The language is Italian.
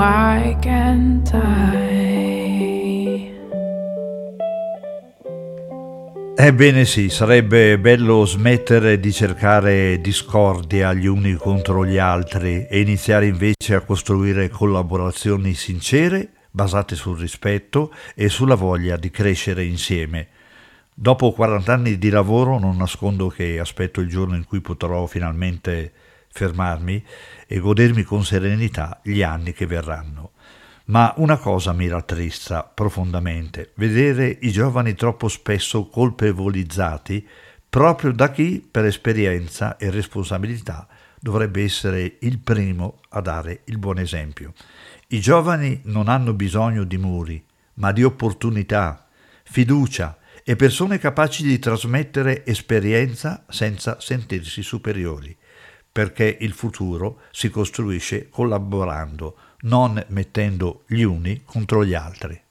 why can't I? Ebbene sì, sarebbe bello smettere di cercare discordia gli uni contro gli altri e iniziare invece a costruire collaborazioni sincere, basate sul rispetto e sulla voglia di crescere insieme. Dopo 40 anni di lavoro non nascondo che aspetto il giorno in cui potrò finalmente fermarmi e godermi con serenità gli anni che verranno. Ma una cosa mi rattrista profondamente, vedere i giovani troppo spesso colpevolizzati proprio da chi, per esperienza e responsabilità, dovrebbe essere il primo a dare il buon esempio. I giovani non hanno bisogno di muri, ma di opportunità, fiducia e persone capaci di trasmettere esperienza senza sentirsi superiori, perché il futuro si costruisce collaborando, non mettendo gli uni contro gli altri.